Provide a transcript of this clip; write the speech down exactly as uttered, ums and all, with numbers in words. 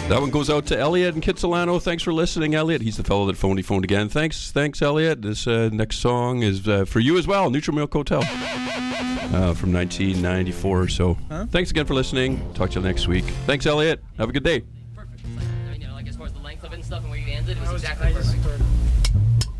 That one goes out to Elliot and Kitsilano. Thanks for listening, Elliot. He's the fellow that phoned, he phoned again. Thanks, thanks, Elliot. This uh, next song is uh, for you as well, Neutral Milk Hotel uh, from nineteen ninety-four or so. Huh? Thanks again for listening. Talk to you next week. Thanks, Elliot. Have a good day. Perfect. I mean, you know, like as far as the length of it and stuff and where you ended, it was exactly perfect.